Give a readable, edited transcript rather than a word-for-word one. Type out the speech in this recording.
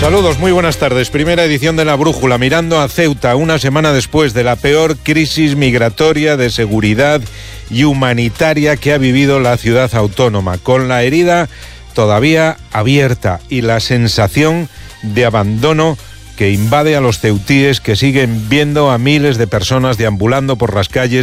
Saludos, muy buenas tardes. Primera edición de La Brújula, mirando a Ceuta, una semana después de la peor crisis migratoria, de seguridad y humanitaria que ha vivido la ciudad autónoma, con la herida todavía abierta y la sensación de abandono que invade a los ceutíes, que siguen viendo a miles de personas deambulando por las calles